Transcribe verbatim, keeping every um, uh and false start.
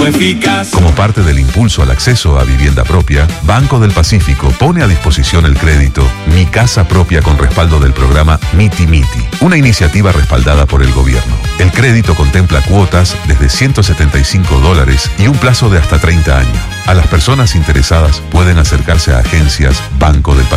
rápido, eficaz. Como parte del impulso al acceso a vivienda propia, Banco del Pacífico pone a disposición el crédito Mi Casa Propia con respaldo del programa Miti Miti, una iniciativa respaldada por el gobierno. El crédito contempla cuotas desde ciento setenta y cinco dólares y un plazo de hasta treinta años. A las personas interesadas pueden acercarse a agencias Banco del Pacífico.